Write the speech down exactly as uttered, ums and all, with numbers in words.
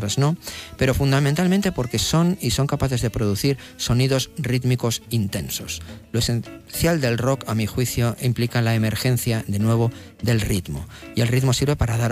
otras no, pero fundamentalmente porque son y son capaces de producir sonidos rítmicos intensos. Lo esencial del rock, a mi juicio, implica la emergencia, de nuevo, del ritmo. Y el ritmo sirve para dar